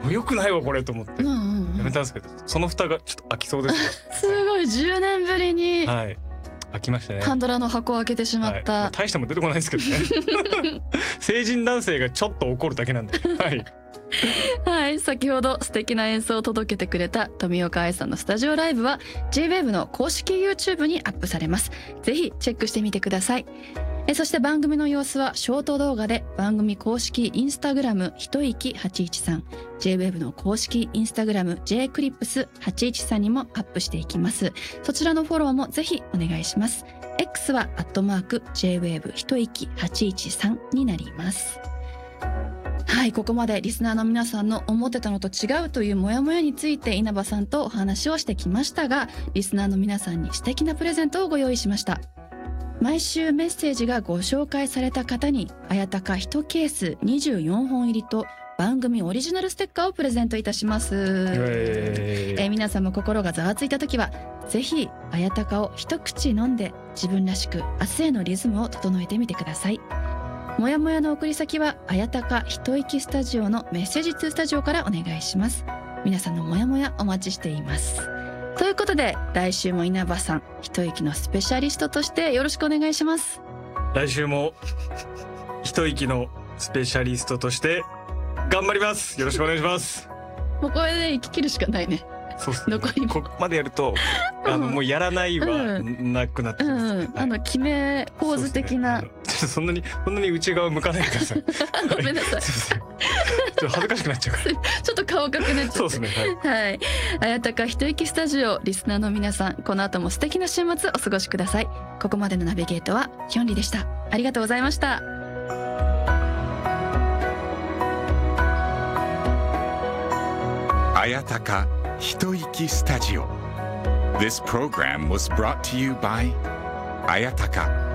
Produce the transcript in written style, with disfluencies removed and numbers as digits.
う良くないわこれと思ってやめたんですけど、その蓋がちょっと開きそうですよすごい10年ぶりにはい開きましたね。 パンドラの箱を開けてしまった、 はい、大したもん出てこないですけどね成人男性がちょっと怒るだけなんではいはい、先ほど素敵な演奏を届けてくれた富岡愛さんのスタジオライブは J-WAVE の公式 YouTube にアップされます。ぜひチェックしてみてください。そして番組の様子はショート動画で番組公式インスタグラム一息813 J-WAVE の公式インスタグラム JClips813 にもアップしていきます。そちらのフォローもぜひお願いします。 X は@JWAVE一息813になります。はい、ここまでリスナーの皆さんの思ってたのと違うというモヤモヤについて稲葉さんとお話をしてきましたが、リスナーの皆さんに素敵なプレゼントをご用意しました。毎週メッセージがご紹介された方にあやたか1ケース24本入りと番組オリジナルステッカーをプレゼントいたします。皆さんも心がざわついた時はぜひあやたかを一口飲んで自分らしく明日へのリズムを整えてみてください。もやもやの送り先はあやたか一息スタジオのメッセージ2スタジオからお願いします。皆さんのもやもやお待ちしています。ということで来週も稲葉さん一息のスペシャリストとしてよろしくお願いします。 来週も一息のスペシャリストとして頑張ります。よろしくお願いします。 もうこれで生き切るしかないね。 そうですね、 残りここまでやるともうやらないはなくなってきますね、 決めポーズ的な、 そんなに内側向かないでくださいごめんなさいちょっと恥ずかしくなっちゃうからちょっと顔赤くなっちゃって。 そうですね、 はい、あやたか一息スタジオリスナーの皆さん、この後も素敵な週末お過ごしください。ここまでのナビゲートはヒョンリでした。ありがとうございました。 あやたか一息スタジオ。This program was brought to you by あやたか